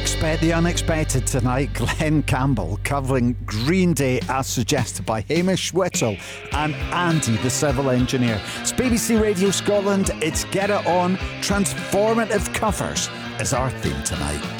Expect the unexpected tonight. Glenn Campbell covering Green Day as suggested by Hamish Whittle and Andy the civil engineer. It's BBC Radio Scotland. It's Get It On. Transformative covers is our theme tonight.